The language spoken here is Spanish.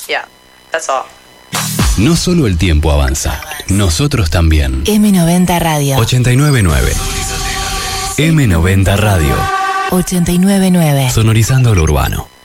Yeah, that's all. No solo el tiempo avanza, nosotros también. M90 Radio. 89.9. M90 Radio. 89.9. Sonorizando lo urbano.